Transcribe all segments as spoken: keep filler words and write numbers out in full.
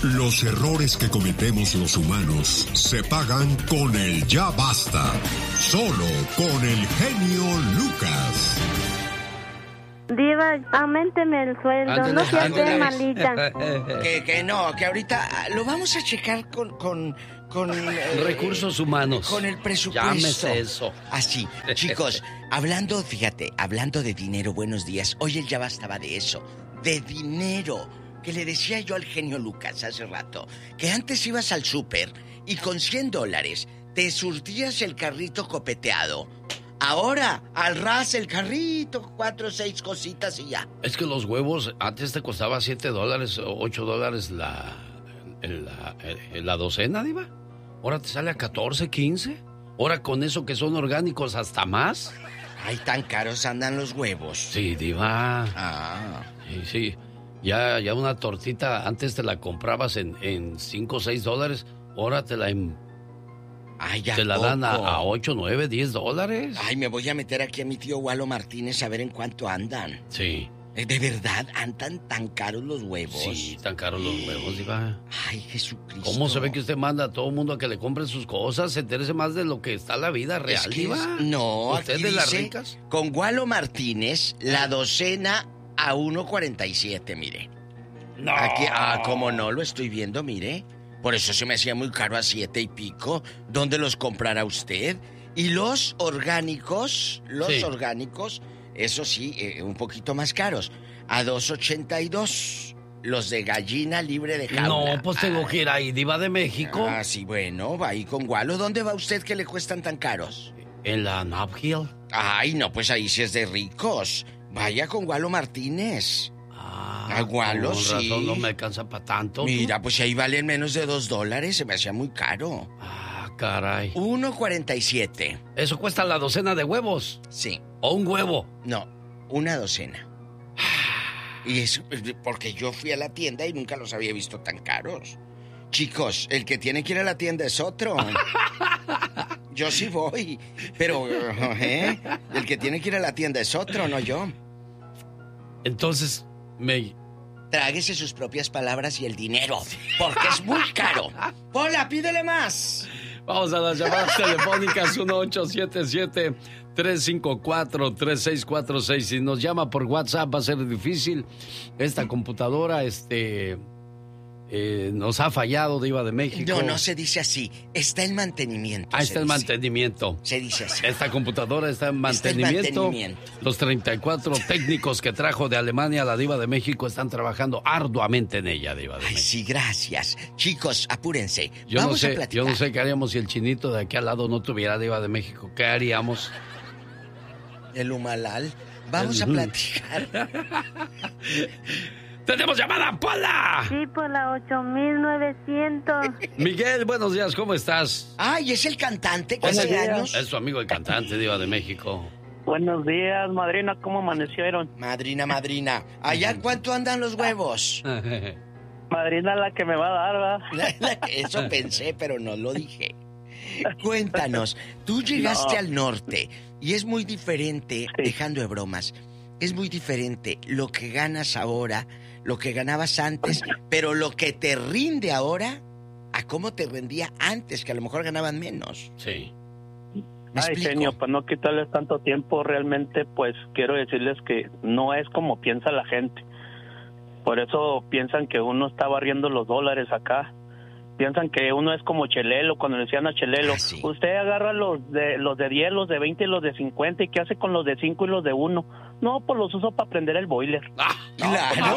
Los errores que cometemos los humanos se pagan con el ya basta. Solo con el genio Lucas. Diva, auménteme el sueldo, ándale, no seas de malita. Que, que no, que ahorita lo vamos a checar con... con, con eh, recursos humanos. Con el presupuesto. Llámese eso. Así, chicos, hablando, fíjate, hablando de dinero, buenos días. Hoy el ya bastaba de eso, de dinero. Que le decía yo al genio Lucas hace rato, que antes ibas al súper y con cien dólares te surtías el carrito copeteado. Ahora, al ras el carrito, cuatro o seis cositas y ya. Es que los huevos antes te costaba siete dólares o ocho dólares la, la, la docena, Diva. Ahora te sale a catorce, quince. Ahora con eso que son orgánicos hasta más. Ay, tan caros andan los huevos. Sí, Diva. Ah. Sí, sí. Ya, ya una tortita antes te la comprabas en, en cinco o seis dólares. Ahora te la... En... Ay, ya te la poco. dan a, a ocho, nueve, diez dólares. Ay, me voy a meter aquí a mi tío Walo Martínez a ver en cuánto andan. Sí. ¿De verdad andan tan caros los huevos? Sí, tan caros los huevos, Diva. Ay, Jesucristo. ¿Cómo se ve que usted manda a todo el mundo a que le compren sus cosas? Se interese más de lo que está la vida real, es que Diva. Es... No, ¿usted aquí de las dice, ricas? Con Walo Martínez, la docena a uno cuarenta y siete, mire. No. Aquí, ah, como no, lo estoy viendo, mire. Por eso se me hacía muy caro a siete y pico. ¿Dónde los comprará usted? Y los orgánicos, los sí. orgánicos, eso sí, eh, un poquito más caros. A dos ochenta y dos. Los de gallina libre de jaula. No, pues tengo ah. que ir ahí, Diva de México. Ah, sí, bueno, va ahí con Walo. ¿Dónde va usted que le cuestan tan caros? En la Nob Hill. Ay, no, pues ahí sí es de ricos. Vaya con Walo Martínez. Ah, Agualo, con sí. razón no me alcanza para tanto. Mira, pues ahí valen menos de dos dólares. Se me hacía muy caro. Ah, caray. uno cuarenta y siete. ¿Eso cuesta la docena de huevos? Sí. ¿O un huevo? No, una docena. Y es porque yo fui a la tienda y nunca los había visto tan caros. Chicos, el que tiene que ir a la tienda es otro. Yo sí voy. Pero, ¿eh? El que tiene que ir a la tienda es otro, no yo. Entonces, me... Tráguese sus propias palabras y el dinero, porque es muy caro. Hola, pídele más. Vamos a las llamadas telefónicas uno ocho siete siete, tres cinco cuatro, tres seis cuatro seis. Si nos llama por WhatsApp va a ser difícil. Esta computadora, este... Eh, nos ha fallado, Diva de México. No, no se dice así. Está en mantenimiento. Ah, está en mantenimiento. Se dice así. Esta computadora está en mantenimiento. Está en mantenimiento. Los treinta y cuatro técnicos que trajo de Alemania la Diva de México están trabajando arduamente en ella, Diva de Ay, México. sí, gracias. Chicos, apúrense. Yo Vamos no sé, a platicar. yo no sé qué haríamos si el chinito de aquí al lado no tuviera Diva de México. ¿Qué haríamos? El Humalal. Vamos el... a platicar. ¡Tenemos llamada, Pola! Sí, por la ocho mil novecientos. Miguel, buenos días, ¿cómo estás? Ay, ¿es el cantante? ¿Cuántos años? Es su amigo el cantante, Diva de México. Buenos días, madrina, ¿cómo amanecieron? Madrina, madrina. ¿Allá cuánto andan los huevos? Madrina, la que me va a dar, ¿verdad? Eso pensé, pero no lo dije. Cuéntanos, tú llegaste no. al norte y es muy diferente, sí. dejando de bromas, es muy diferente lo que ganas ahora, lo que ganabas antes, pero lo que te rinde ahora a cómo te rendía antes, que a lo mejor ganaban menos. Sí. Ay, genio, para no quitarles tanto tiempo, realmente, pues, quiero decirles que no es como piensa la gente. Por eso piensan que uno está barriendo los dólares acá. Piensan que uno es como Chelelo, cuando le decían a Chelelo, ah, sí. usted agarra los de los de diez, los de veinte y los de cincuenta, ¿y qué hace con los de cinco y los de uno? No, pues los uso para prender el boiler. Ah, no, claro.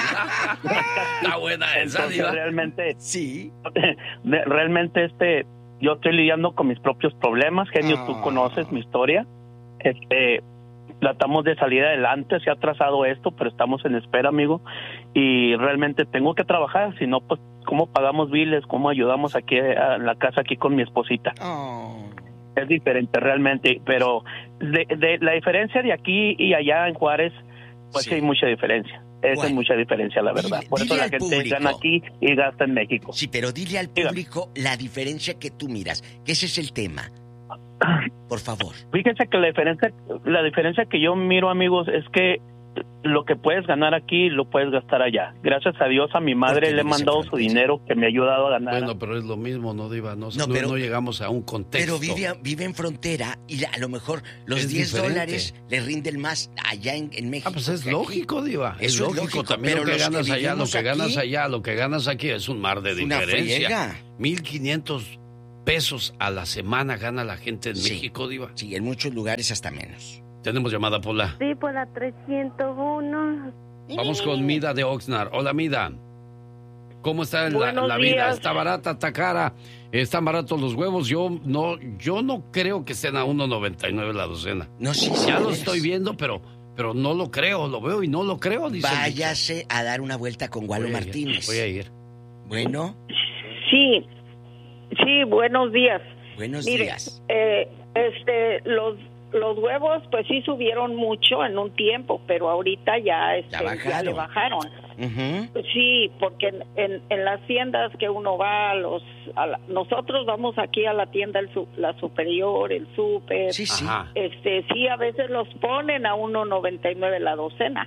Está buena esa, Diva. Realmente, sí. Realmente, este, yo estoy lidiando con mis propios problemas, genio, ah. tú conoces mi historia. Este, tratamos de salir adelante, se ha trazado esto, pero estamos en espera, amigo, y realmente tengo que trabajar, si no, pues, ¿cómo pagamos biles? ¿Cómo ayudamos aquí a la casa aquí con mi esposita? Oh. Es diferente realmente, pero de, de la diferencia de aquí y allá en Juárez, pues sí, sí hay mucha diferencia. Esa bueno, es mucha diferencia, la verdad. Dile, Por eso la gente público. gana aquí y gasta en México. Sí, pero dile al público Diga. la diferencia que tú miras, que ese es el tema. Por favor. Fíjense que la diferencia, la diferencia que yo miro, amigos, es que lo que puedes ganar aquí lo puedes gastar allá. Gracias a Dios a mi madre le he mandado su dinero que me ha ayudado a ganar. Bueno, pero es lo mismo, ¿no, Diva? No, No, no, pero- no llegamos a un contexto. Pero vive, vive en frontera y a lo mejor los Es diez diferente. dólares le rinden más allá en, en México. Ah, pues es que aquí. lógico, Diva. Es Eso es lógico. lógico, También pero lo que los que ganas allá, lo vivimos que ganas aquí- allá, lo que ganas aquí es un mar de Es una diferencia. friega. mil quinientos pesos a la semana gana la gente en Sí. México, Diva. Sí, en muchos lugares hasta menos. Tenemos llamada, Pola. Sí, por la trescientos uno. Vamos con Mida de Oxnard. Hola, Mida. ¿Cómo está la, Buenos la vida? días. ¿Está barata, está cara? ¿Están baratos los huevos? Yo no, yo no creo que estén a uno noventa y nueve la docena. No, sí, Ya lo señores. estoy viendo, pero, pero no lo creo. Lo veo y no lo creo, dice el dicho. Váyase a dar una vuelta con Walo Voy a ir, Martínez. Voy a ir. Bueno, Sí, sí, buenos días. buenos Mire, días. eh, este, los los huevos, pues sí subieron mucho en un tiempo, pero ahorita ya, este, Ya ya, bajaron. le bajaron. Ujú. Sí, porque en, en, en las tiendas que uno va, a los, a la- nosotros vamos aquí a la tienda, el su- la superior, el súper. Sí, sí. Ajá. Este, sí, a veces los ponen a uno noventa y nueve la docena.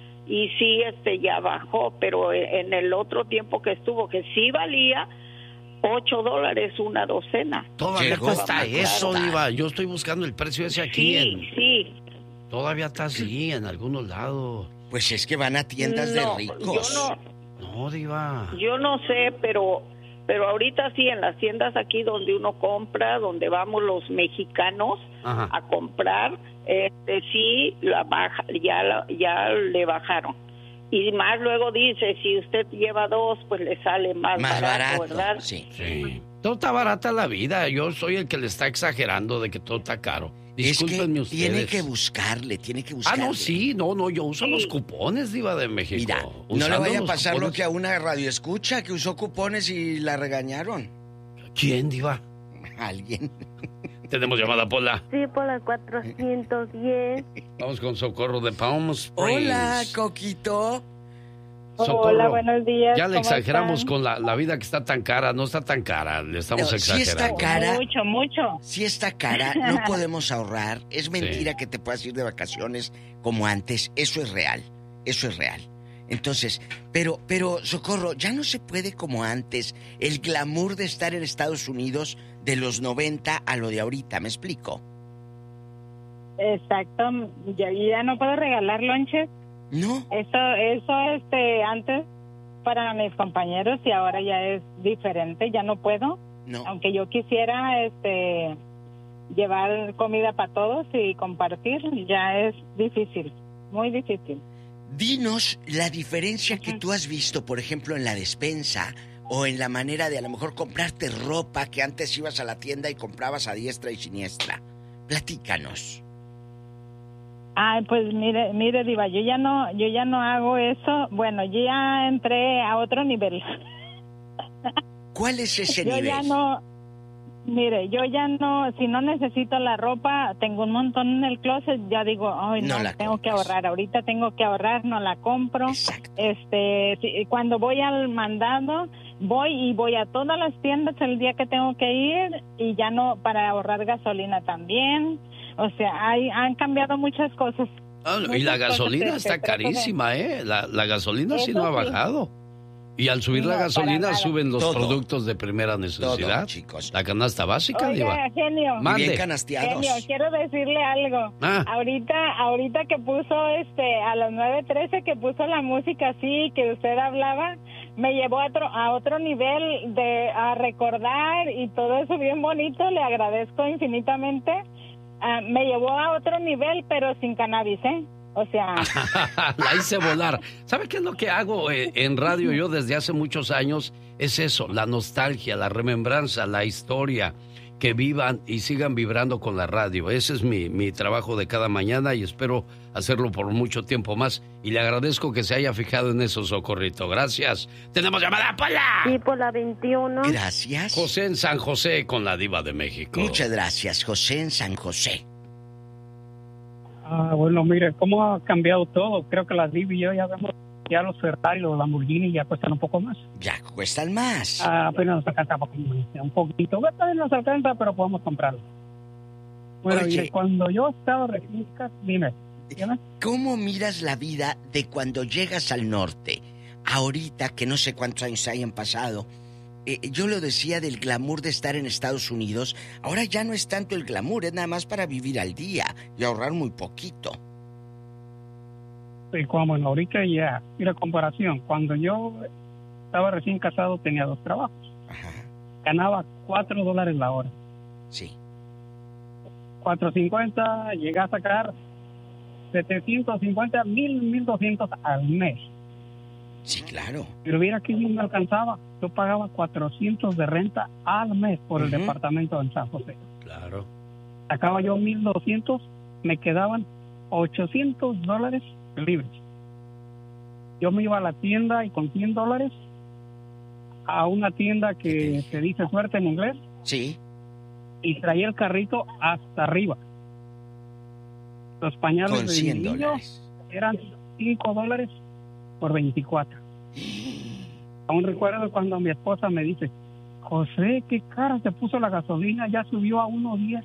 Y sí, este, ya bajó, pero en el otro tiempo que estuvo, que sí valía ocho dólares una docena. Todavía Llegó cuesta a eso, costar. Diva. Yo estoy buscando el precio ese aquí. Sí, en- sí. Todavía está así en algunos lados. Pues es que van a tiendas No, de ricos. Yo no, No, Diva. yo no sé, pero pero ahorita sí, en las tiendas aquí donde uno compra, donde vamos los mexicanos Ajá. a comprar, este sí la baja, ya la- ya le bajaron. Y más luego dice, si usted lleva dos, pues le sale más, Más barato, barato, ¿verdad? sí. Sí. Todo está barata la vida. Yo soy el que le está exagerando de que todo está caro. Discúlpenme es que ustedes. tiene que buscarle, tiene que Ah, buscarle. no, sí, no, no, yo uso Sí. los cupones, Diva de México. Mira, no Usando le vaya a los pasar lo cupones. que a una radio escucha que usó cupones y la regañaron. ¿Quién, Diva? Alguien. Tenemos llamada, Pola. Sí, por la cuatrocientos diez. Vamos con Socorro de Palm Springs. Hola, Coquito. Socorro. Hola, buenos días. Ya le ¿cómo exageramos están? con la, la vida que está tan cara. No está tan cara, le estamos No, sí está exagerando. cara. Mucho, mucho. Si está cara, no podemos ahorrar. Es mentira que te puedas ir de vacaciones como antes. Eso es real. Eso es real. Entonces, pero, pero, Socorro, ya no se puede como antes. El glamour de estar en Estados Unidos de los noventa a lo de ahorita, ¿me explico? Exacto. Ya, ya no puedo regalar lonches. No. Eso, eso, este, antes para mis compañeros y ahora ya es diferente. Ya no puedo. No. Aunque yo quisiera, este, llevar comida para todos y compartir, ya es difícil, muy difícil. Dinos la diferencia que tú has visto, por ejemplo, en la despensa o en la manera de a lo mejor comprarte ropa que antes ibas a la tienda y comprabas a diestra y siniestra. Platícanos. Ay, pues mire, mire, Diva, yo ya no, yo ya no hago eso. Bueno, yo ya entré a otro nivel. ¿Cuál es ese Yo nivel? ya no, mire, yo ya no, si no necesito la ropa, tengo un montón en el closet, ya digo, ay, No no, la tengo que compras. ahorrar, ahorita tengo que ahorrar, no la compro. Exacto. Este, si- cuando voy al mandado, voy y voy a todas las tiendas el día que tengo que ir y ya no, para ahorrar gasolina también. O sea, hay, han cambiado muchas cosas. Ah, y Muchas la cosas gasolina que- está que trato de- carísima, ¿eh? La, la gasolina sí Eso no ha sí. bajado. Y al subir No, la para gasolina nada. suben los Todo. productos de primera necesidad. Todo, chicos. La canasta básica, Diva. Oiga, genio. Mande. Bien canasteados. Genio, quiero decirle algo. Ah. Ahorita, ahorita que puso este a las nueve trece que puso la música así que usted hablaba, me llevó a otro a otro nivel de a recordar y todo eso bien bonito. Le agradezco infinitamente. Ah, me llevó a otro nivel, pero sin cannabis, ¿eh? O sea, La hice volar. ¿Sabe qué es lo que hago eh, en radio yo desde hace muchos años? Es eso, la nostalgia, la remembranza, la historia. Que vivan y sigan vibrando con la radio. Ese es mi, mi trabajo de cada mañana y espero hacerlo por mucho tiempo más. Y le agradezco que se haya fijado en eso, Socorrito. Gracias. ¡Tenemos llamada, Pola! Sí, por la veintiuno. Gracias. José en San José con la Diva de México. Muchas gracias, José en San José. Ah, bueno, mire, cómo ha cambiado todo. Creo que las Div y yo ya vemos, ya los Ferrari, los Lamborghini ya cuestan un poco más. Ya cuestan más. Ah, apenas nos alcanza un poquito. Bueno, todavía nos alcanza, pero podemos comprarlo. Bueno, Oye. mire, cuando yo estaba recién, dime. ¿Cómo miras la vida de cuando llegas al norte? Ahorita, que no sé cuántos años hayan pasado, eh, yo lo decía del glamour de estar en Estados Unidos. Ahora ya no es tanto el glamour, es nada más para vivir al día y ahorrar muy poquito. Sí, como en ahorita ya, mira, comparación, cuando yo estaba recién casado tenía dos trabajos. Ajá. Ganaba cuatro dólares la hora. Sí. cuatro cincuenta, llegué a sacar setecientos cincuenta, mil, mil doscientos al mes. Sí, claro. Pero mira que no me alcanzaba. Yo pagaba cuatrocientos de renta al mes por uh-huh. el departamento en San José. Claro. Sacaba yo mil doscientos, me quedaban ochocientos dólares libres. Yo me iba a la tienda y con cien dólares a una tienda que se dice Suerte en inglés. Sí. Y traía el carrito hasta arriba. Los pañales de niños eran cinco dólares por veinticuatro. Aún recuerdo cuando mi esposa me dice, José, qué cara se puso la gasolina, ya subió a uno diez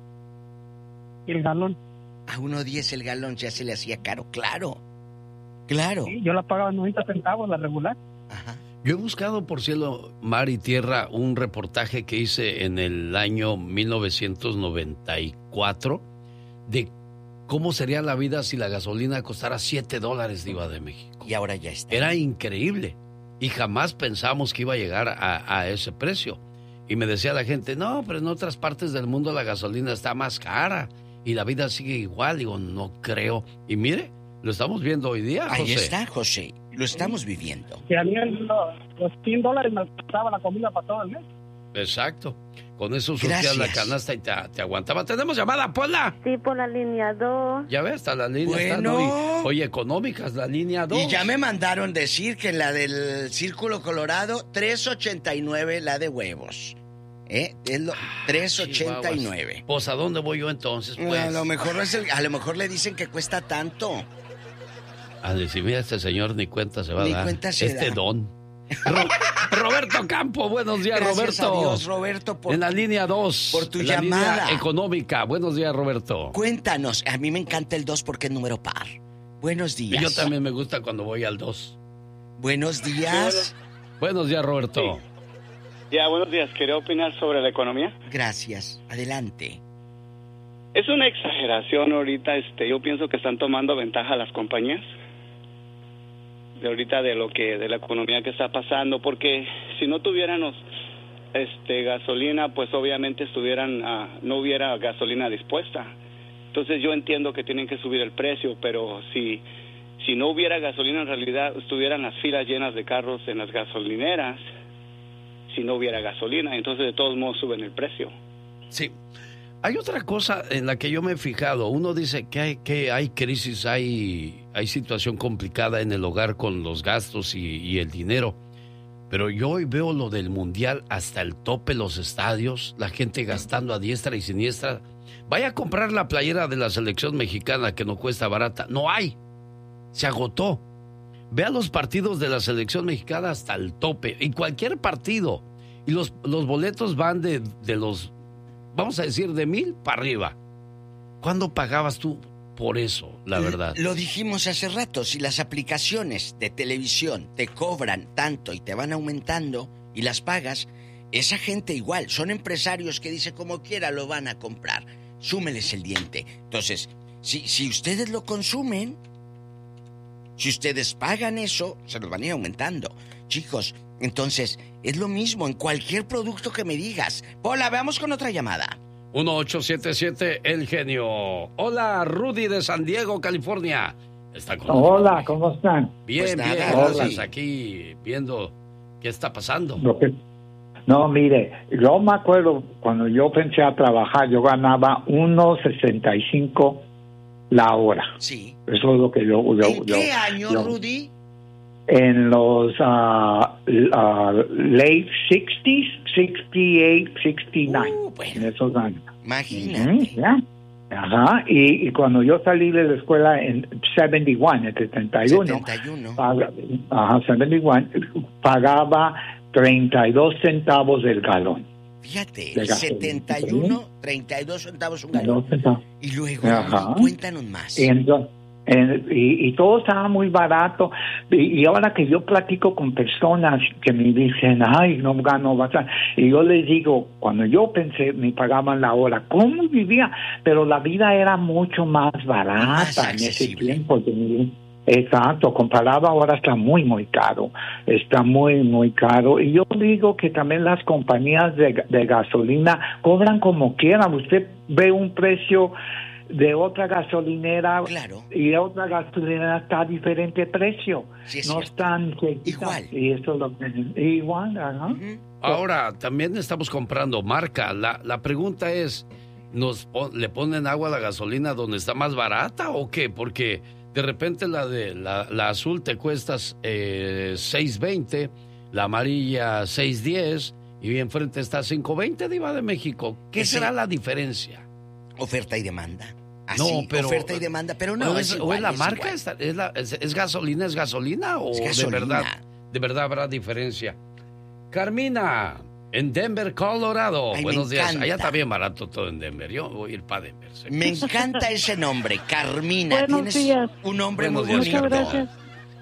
el galón. A uno diez el galón ya se le hacía caro, claro. Claro. Sí, yo la pagaba noventa centavos, la regular. Ajá. Yo he buscado por cielo, mar y tierra un reportaje que hice en el año mil novecientos noventa y cuatro de cómo sería la vida si la gasolina costara siete dólares, Diva de México. Y ahora ya está. Era increíble. Y jamás pensamos que iba a llegar a, a ese precio. Y me decía la gente, no, pero en otras partes del mundo la gasolina está más cara y la vida sigue igual. Digo, no creo. Y mire, lo estamos viendo hoy día, José. Ahí está, José. Lo estamos viviendo. Que a mí los, los cien dólares me alcanzaba la comida para todo el mes. Exacto. Con eso surtías la canasta y te, te aguantaba. ¿Tenemos llamada, Pola? Sí, por la línea dos. Ya ves, está la línea. Bueno. Está muy, oye, económicas, la línea dos. Y ya me mandaron decir que la del Círculo Colorado, tres ochenta y nueve la de huevos. ¿Eh? Es lo, tres ochenta y nueve. Pues, ¿a dónde voy yo entonces, pues? A lo mejor, no es el, a lo mejor le dicen que cuesta tanto. A decir, mira, este señor ni cuenta se va ni a dar. Cuenta se este da. don. Ro- Roberto Campo, buenos días, Gracias Roberto. A Dios, Roberto, por, en la línea dos. Por tu la llamada. Línea económica. Buenos días, Roberto. Cuéntanos, a mí me encanta el dos porque es número par. Buenos días. Y yo también me gusta cuando voy al dos. Buenos días. Sí, bueno. Buenos días, Roberto. Sí. Ya, buenos días. Quería opinar sobre la economía. Gracias. Adelante. Es una exageración ahorita. Este, yo pienso que están tomando ventaja las compañías de ahorita de lo que de la economía que está pasando, porque si no tuviéramos este gasolina, pues obviamente estuvieran uh, no hubiera gasolina dispuesta. Entonces yo entiendo que tienen que subir el precio, pero si si no hubiera gasolina, en realidad estuvieran las filas llenas de carros en las gasolineras. Si no hubiera gasolina, entonces de todos modos suben el precio. Sí. Hay otra cosa en la que yo me he fijado. Uno dice que hay, que hay crisis, hay, hay situación complicada en el hogar con los gastos y, y el dinero. Pero yo hoy veo lo del mundial hasta el tope, los estadios, la gente gastando a diestra y siniestra. Vaya a comprar la playera de la selección mexicana que no cuesta barata. No hay. Se agotó. Vea los partidos de la selección mexicana hasta el tope. Y cualquier partido. Y los, los boletos van de, de los... Vamos a decir, de mil para arriba. ¿Cuándo pagabas tú por eso, la verdad? Lo dijimos hace rato, si las aplicaciones de televisión te cobran tanto y te van aumentando y las pagas, esa gente igual, son empresarios que dicen como quiera lo van a comprar. Súmeles el diente. Entonces, si, si ustedes lo consumen, si ustedes pagan eso, se los van a ir aumentando. Chicos, entonces, es lo mismo en cualquier producto que me digas. Hola, veamos con otra llamada. uno ocho siete siete, El Genio. Hola, Rudy de San Diego, California. Está con Hola, ¿cómo están? Bien, pues nada, bien, hola. gracias. Aquí viendo qué está pasando. Lo que... No, mire, yo me acuerdo cuando yo pensé a trabajar, yo ganaba uno sesenta y cinco la hora. Sí. Eso es lo que yo... yo ¿En qué yo, año, yo, Rudy? En los uh, uh, late sixties, sixty-eight, sixty-nine, Uh, bueno. en esos años. Imagínate. Uh-huh, ¿ya? Ajá, y, y cuando yo salí de la escuela en setenta y uno, en setenta y uno, setenta y uno. Paga, ajá, setenta y uno, pagaba treinta y dos centavos el galón. Fíjate, De setenta y uno, treinta y dos centavos un galón. Centavos. Y luego, Ajá. cuéntanos más. Entonces, Eh, y, y todo estaba muy barato. Y, y ahora que yo platico con personas que me dicen, ay, no gano bastante, y yo les digo, cuando yo pensé, me pagaban la hora, ¿cómo vivía? Pero la vida era mucho más barata más en ese tiempo. Exacto, comparado ahora está muy, muy caro. Está muy, muy caro. Y yo digo que también las compañías de, de gasolina cobran como quieran. Usted ve un precio de otra gasolinera, claro, y de otra gasolinera está a diferente precio, sí, es no cierto. están igual y eso es lo que igual, ¿no? Uh-huh. Ahora también estamos comprando marca. La, la pregunta es, ¿nos le ponen agua a la gasolina donde está más barata o qué? Porque de repente la de la, la azul te cuesta eh, seis veinte, la amarilla seis diez y enfrente está cinco veinte, Diva de México. ¿Qué ¿Ese? será la diferencia? Oferta y demanda. Así, no, pero, oferta y demanda, pero no, es, es igual, ¿o es la es marca? ¿Es, es, la, es, ¿Es gasolina? ¿Es gasolina? ¿O es gasolina. de verdad? ¿De verdad habrá diferencia? Carmina, en Denver, Colorado. Ay, buenos días. Allá está bien barato todo en Denver. Yo voy a ir para Denver. ¿sí? Me encanta ese nombre, Carmina. Buenos Tienes días. un nombre buenos muy días, bonito. Muchas gracias.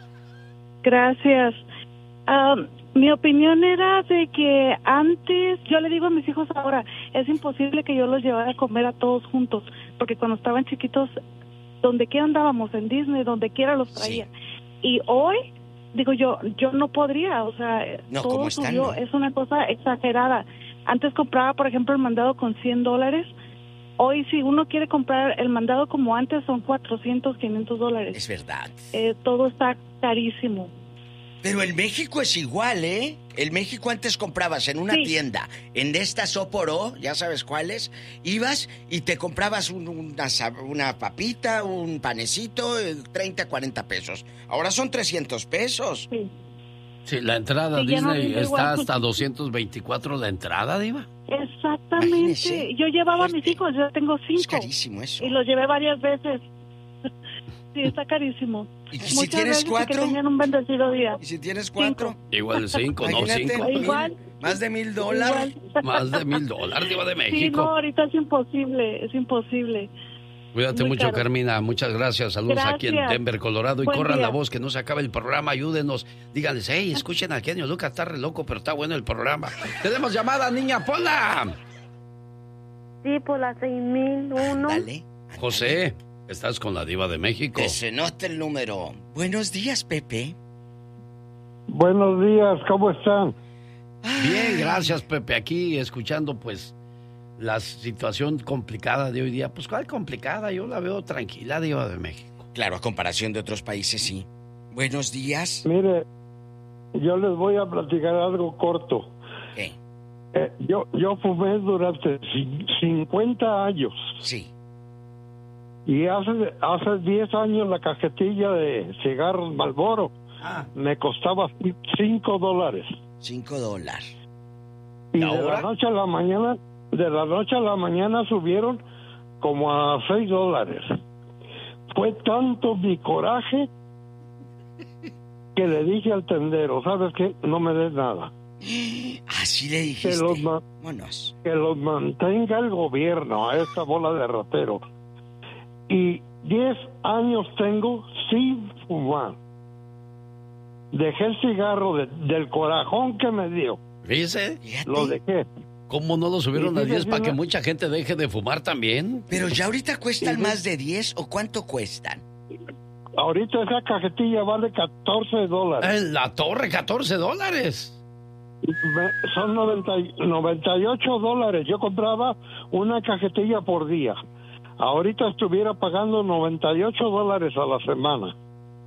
Gracias. Um, mi opinión era de que antes, yo le digo a mis hijos ahora, es imposible que yo los llevara a comer a todos juntos, porque cuando estaban chiquitos, donde quiera andábamos, en Disney, donde quiera los traía. Sí. Y hoy, digo yo, yo no podría, o sea, no, todo están, subió, ¿no? Es una cosa exagerada. Antes compraba, por ejemplo, el mandado con cien dólares. Hoy, si uno quiere comprar el mandado como antes, son cuatrocientos, quinientos dólares. Es verdad. Eh, todo está carísimo. Pero el México es igual, ¿eh? El México antes comprabas en una sí. tienda, en estas Oporó, ya sabes cuáles, ibas y te comprabas un, una, una papita, un panecito, treinta, cuarenta pesos. Ahora son trescientos pesos. Sí. Sí, la entrada sí, Disney no está hasta doscientos veinticuatro la entrada, Diva. Exactamente. Imagínese. Yo llevaba Fuerte. a mis hijos, yo tengo cinco. Es carísimo eso. Y los llevé varias veces. Sí, está carísimo. ¿Y si Muchas tienes cuatro? Que tengan un bendecido día. ¿Y si tienes cuatro? Cinco. Igual cinco, no cinco. Igual. Más de mil dólares. Más de mil dólares, Diva de México. Sí, no, ahorita es imposible, es imposible. Cuídate Muy mucho, caro. Carmina. Muchas gracias. Saludos Gracias. aquí en Denver, Colorado. Y Buen corran día. la voz, que no se acabe el programa. Ayúdenos. Díganles, hey, escuchen al genio Lucas. Está re loco, pero está bueno el programa. Tenemos llamada, niña Pola. Sí, por la seis mil uno. Dale. José, estás con la Diva de México. Que se note el número. Buenos días, Pepe. Buenos días, ¿cómo están? Bien, gracias, Pepe. Aquí escuchando, pues, la situación complicada de hoy día. Pues, ¿cuál complicada? Yo la veo tranquila, Diva de México. Claro, a comparación de otros países, sí. Buenos días. Mire, yo les voy a platicar algo corto. ¿Qué? Eh, yo, yo fumé durante cincuenta años. Sí. Y hace, hace diez años la cajetilla de cigarros Marlboro ah. me costaba cinco dólares. cinco dólares. Y de la noche a la mañana, de la noche a la mañana subieron como a seis dólares. Fue tanto mi coraje que le dije al tendero, ¿sabes qué? No me des nada. Así le dijiste. Que los, ma- Vámonos. que los mantenga el gobierno a esta bola de rateros. Y diez años tengo sin fumar. Dejé el cigarro de, del corajón que me dio. Fíjese. Lo dejé. ¿Cómo no lo subieron a diez para que mucha gente deje de fumar también? Pero ya ahorita cuestan más de diez, ¿o cuánto cuestan? Ahorita esa cajetilla vale catorce dólares. En la torre, catorce dólares. Son noventa, noventa y ocho dólares. Yo compraba una cajetilla por día. Ahorita estuviera pagando noventa y ocho dólares a la semana.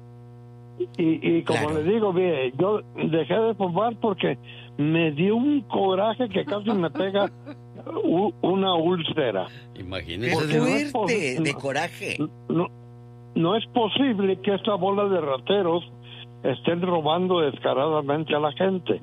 Y, y como claro. les digo, bien, yo dejé de fumar porque me dio un coraje que casi me pega u, una úlcera. Imagínese. Qué fuerte no de no, coraje. No, no es posible que esta bola de rateros estén robando descaradamente a la gente.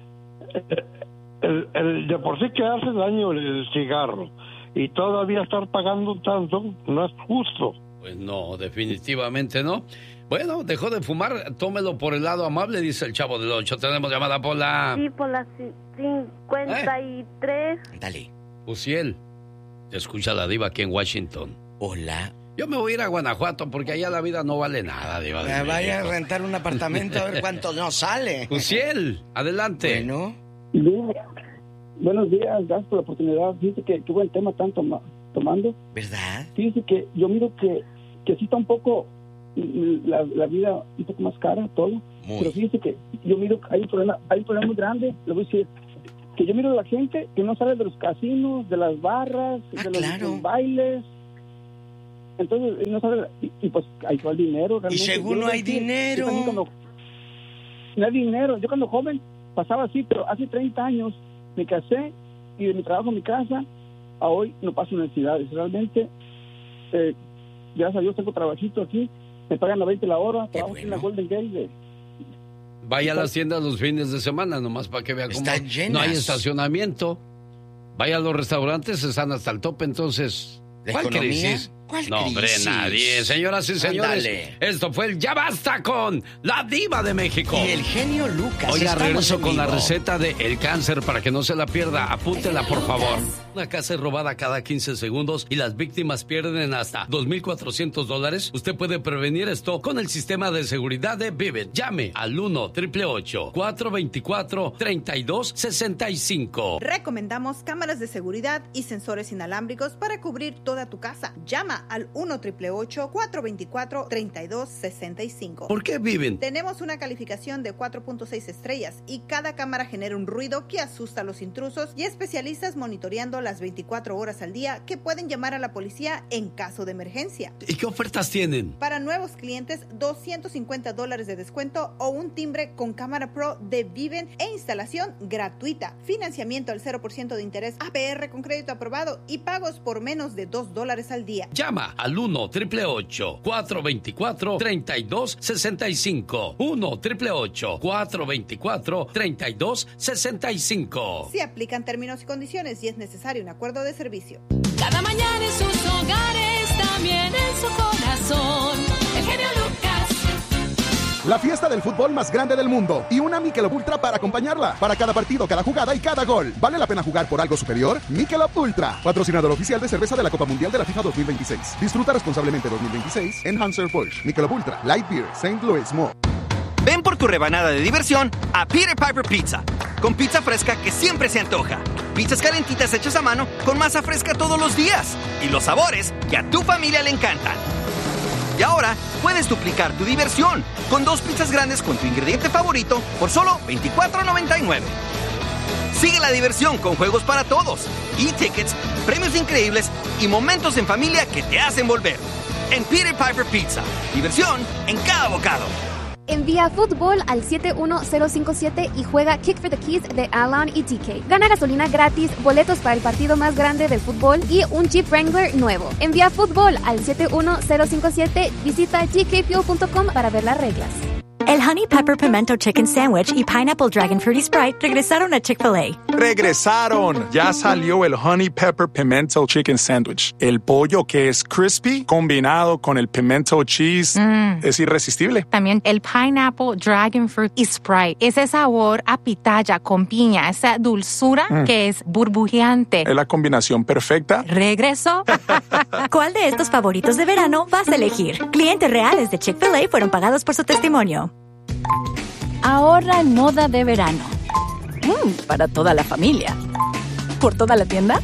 El, el, de por sí que hace daño el cigarro y todavía estar pagando tanto no es justo. Pues no, definitivamente no. Bueno, dejó de fumar, tómelo por el lado amable, dice el Chavo del Ocho. Tenemos llamada por la... Sí, por la cincuenta y tres. ¿Eh? Dale. Uciel, te escucha la Diva aquí en Washington. Hola, Yo me voy a ir a Guanajuato porque allá la vida no vale nada, Diva de México. Vaya a rentar un apartamento a ver cuánto nos sale. Uciel, adelante. Bueno. Bien. Buenos días, gracias por la oportunidad. Fíjese que qué buen tema están toma, tomando. ¿Verdad? Fíjese que yo miro que, que sí está un poco la, la vida un poco más cara, todo. Muy. Pero fíjese que yo miro que hay un problema, hay un problema muy grande, le voy a decir, que yo miro a la gente que no sale de los casinos, de las barras, ah, de los, claro. los bailes. Entonces, no sabe, y, y pues ahí va el dinero. Realmente. Y según no hay que, dinero. Cuando, no hay dinero. Yo cuando joven pasaba así, pero hace treinta años me casé y de mi trabajo en mi casa a hoy no paso necesidades. Realmente, eh, gracias a Dios tengo trabajito aquí, me pagan a veinte la hora, trabajo bueno. en la Golden Gate. De, Vaya a las tiendas los fines de semana, nomás para que vea cómo no hay estacionamiento. Vaya a los restaurantes, están hasta el tope, entonces... ¿Cuál crisis? ¿Cuál no, hombre, crisis? nadie. Señoras y señores, Andale. Esto fue el Ya Basta con la Diva de México. Y el genio Lucas. Hoy regreso con la receta de el cáncer para que no se la pierda. Apúntela, por favor. Una casa es robada cada quince segundos y las víctimas pierden hasta dos mil cuatrocientos dólares. Usted puede prevenir esto con el sistema de seguridad de Vivint. Llame al uno, ocho ocho ocho, cuatro dos cuatro, tres dos seis cinco. Recomendamos cámaras de seguridad y sensores inalámbricos para cubrir toda tu casa. Llama al uno, ocho ocho ocho, cuatro dos cuatro, tres dos seis cinco. ¿Por qué Vivint? Tenemos una calificación de cuatro punto seis estrellas y cada cámara genera un ruido que asusta a los intrusos y especialistas monitoreando las veinticuatro horas al día que pueden llamar a la policía en caso de emergencia. ¿Y qué ofertas tienen? Para nuevos clientes, doscientos cincuenta dólares de descuento o un timbre con cámara pro de Vivint e instalación gratuita. Financiamiento al cero por ciento de interés A P R con crédito aprobado y pagos por menos de dos dólares al día. Llama al uno, ocho ocho ocho, cuatro dos cuatro, tres dos seis cinco. uno, ocho ocho ocho, cuatro dos cuatro, tres dos seis cinco. Se aplican términos y condiciones y es necesario un acuerdo de servicio. Cada mañana en sus hogares, también en su corazón. El genio Lucas. La fiesta del fútbol más grande del mundo y una Michelob Ultra para acompañarla. Para cada partido, cada jugada y cada gol. ¿Vale la pena jugar por algo superior? Michelob Ultra, patrocinador oficial de cerveza de la Copa Mundial de la FIFA dos mil veintiséis. Disfruta responsablemente dos mil veintiséis en Anheuser-Busch. Michelob Ultra, Light Beer, Saint Louis Mall. Ven por tu rebanada de diversión a Peter Piper Pizza. Con pizza fresca que siempre se antoja. Pizzas calentitas hechas a mano con masa fresca todos los días. Y los sabores que a tu familia le encantan. Y ahora puedes duplicar tu diversión con dos pizzas grandes con tu ingrediente favorito por solo veinticuatro noventa y nueve. Sigue la diversión con juegos para todos, e-tickets, premios increíbles y momentos en familia que te hacen volver. En Peter Piper Pizza, diversión en cada bocado. Envía fútbol al siete uno cero cinco siete y juega Kick for the Keys de Alan y T K. Gana gasolina gratis, boletos para el partido más grande del fútbol y un Jeep Wrangler nuevo. Envía fútbol al siete uno cero cinco siete. Visita t k fuel punto com para ver las reglas. El Honey Pepper Pimento Chicken Sandwich y Pineapple Dragon Fruity Sprite regresaron a Chick-fil-A. ¡Regresaron! Ya salió el Honey Pepper Pimento Chicken Sandwich. El pollo que es crispy combinado con el pimento cheese mm. es irresistible. También el Pineapple Dragon Fruit y Sprite. Ese sabor a pitaya con piña, esa dulzura mm. que es burbujeante. Es la combinación perfecta. ¿Regresó? ¿Cuál de estos favoritos de verano vas a elegir? Clientes reales de Chick-fil-A fueron pagados por su testimonio. Ahorra en moda de verano. Mm, para toda la familia. ¿Por toda la tienda?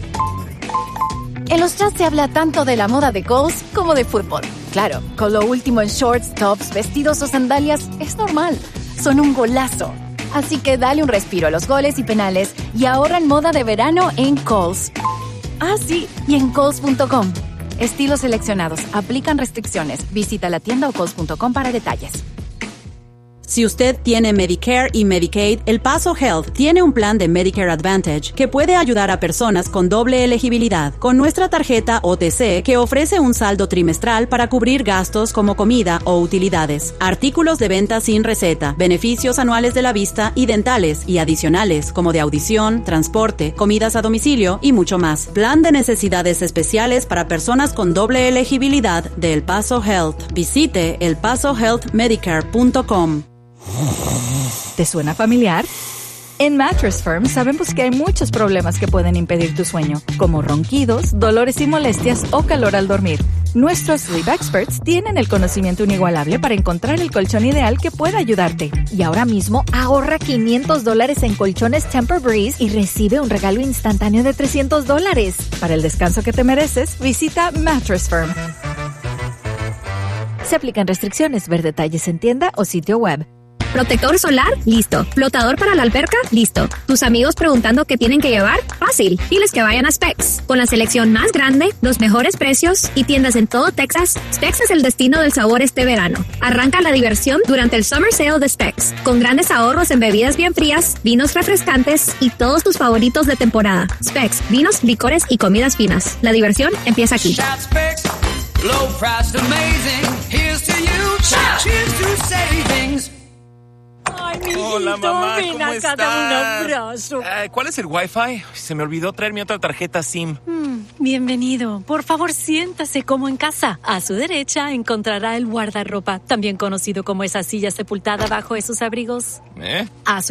En los chats se habla tanto de la moda de goals como de fútbol. Claro, con lo último en shorts, tops, vestidos o sandalias es normal. Son un golazo. Así que dale un respiro a los goles y penales y ahorra en moda de verano en Kohl's. Ah, sí, y en Kohl's punto com. Estilos seleccionados. Aplican restricciones. Visita la tienda o Kohl's punto com para detalles. Si usted tiene Medicare y Medicaid, El Paso Health tiene un plan de Medicare Advantage que puede ayudar a personas con doble elegibilidad con nuestra tarjeta O T C que ofrece un saldo trimestral para cubrir gastos como comida o utilidades, artículos de venta sin receta, beneficios anuales de la vista y dentales y adicionales como de audición, transporte, comidas a domicilio y mucho más. Plan de necesidades especiales para personas con doble elegibilidad de El Paso Health. Visite el paso health medicare punto com. ¿Te suena familiar? En Mattress Firm sabemos que hay muchos problemas que pueden impedir tu sueño, como ronquidos, dolores y molestias o calor al dormir. Nuestros Sleep Experts tienen el conocimiento inigualable para encontrar el colchón ideal que pueda ayudarte. Y ahora mismo ahorra quinientos dólares en colchones Tempur-Breeze y recibe un regalo instantáneo de trescientos dólares. Para el descanso que te mereces, visita Mattress Firm. Se aplican restricciones. Ver detalles en tienda o sitio web. ¿Protector solar? Listo. ¿Flotador para la alberca? Listo. ¿Tus amigos preguntando qué tienen que llevar? Fácil. Diles que vayan a Specs. Con la selección más grande, los mejores precios y tiendas en todo Texas, Specs es el destino del sabor este verano. Arranca la diversión durante el Summer Sale de Specs, con grandes ahorros en bebidas bien frías, vinos refrescantes y todos tus favoritos de temporada. Specs, vinos, licores y comidas finas. La diversión empieza aquí. Low price amazing. Here's to you. Cheers to savings. Ay, mijito, hola, mamá, ven ¿cómo acá, estás? dame un abrazo. Eh, ¿Cuál es el Wi-Fi? Se me olvidó traer mi otra tarjeta SIM. Mm, bienvenido. Por favor, siéntase como en casa. A su derecha encontrará el guardarropa, también conocido como esa silla sepultada bajo esos abrigos. ¿Eh? A su